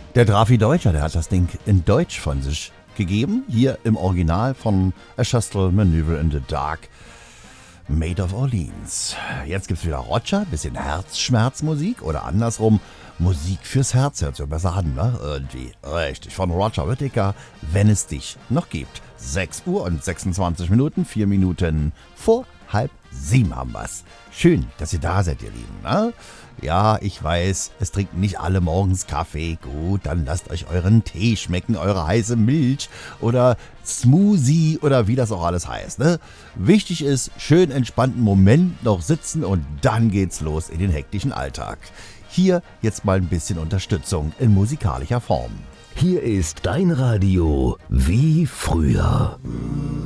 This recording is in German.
Der Drafi Deutscher, der hat das Ding in Deutsch von sich gegeben. Hier im Original von A Shuttle Maneuver in the Dark, Made of Orleans. Jetzt gibt's wieder Roger, bisschen Herzschmerzmusik oder andersrum, Musik fürs Herz. Hört sich besser an, ne? Irgendwie. Richtig. Von Roger Whittaker, Wenn es dich noch gibt. 6 Uhr und 26 Minuten, 4 Minuten vor 6:30 haben wir's. Schön, dass ihr da seid, ihr Lieben, ne? Ja, ich weiß, es trinken nicht alle morgens Kaffee. Gut, dann lasst euch euren Tee schmecken, eure heiße Milch oder Smoothie oder wie das auch alles heißt, ne? Wichtig ist, schön entspannten Moment noch sitzen und dann geht's los in den hektischen Alltag. Hier jetzt mal ein bisschen Unterstützung in musikalischer Form. Hier ist dein Radio wie früher.